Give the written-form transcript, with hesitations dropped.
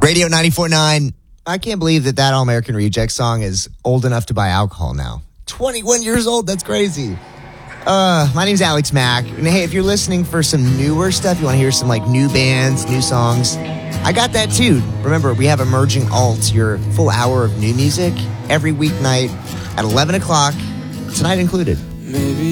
Radio 94.9. I can't believe that All American Reject song is old enough to buy alcohol now. 21 years old. That's crazy. My name's Alex Mack. And hey, if you're listening for some newer stuff, you want to hear some like new bands, new songs, I got that too. Remember, we have Emerging Alt, your full hour of new music every weeknight at 11 o'clock, tonight included. Maybe